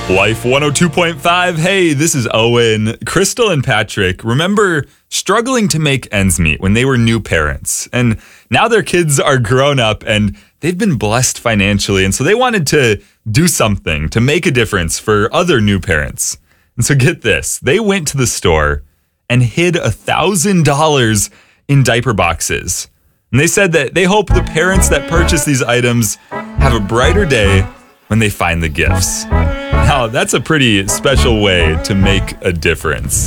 Life 102.5. Hey, this is Owen. Crystal and Patrick remember struggling to make ends meet when they were new parents. And now their kids are grown up and they've been blessed financially. And so they wanted to do something to make a difference for other new parents. And so get this, they went to the store and hid $1,000 in diaper boxes. And they said that they hope the parents that purchase these items have a brighter day when they find the gifts. Now, that's a pretty special way to make a difference.